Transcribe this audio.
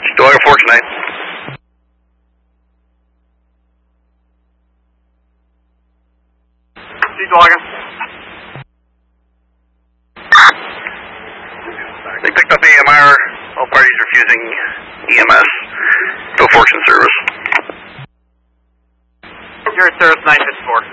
Dog Forks 9. Dog. They picked up AMR. All parties refusing EMS. Go Forks in service. You're at service 954.